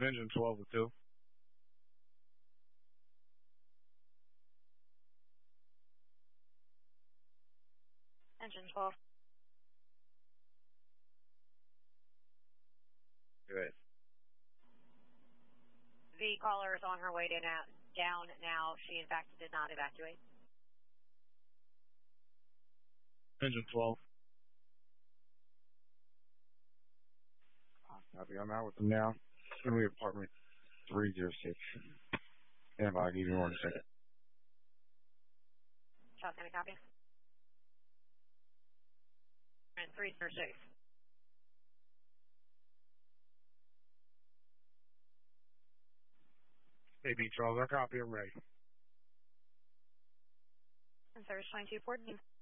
Engine 12 with 2. Engine 12. Good. The caller is on her way down now. She, in fact, did not evacuate. Engine 12. Copy. I'm out with them now. It's going to be apartment 306. And I'll give you more in a second. Charles County, copy. And 306. AB Charles, I copy. I'm ready. And service 2214.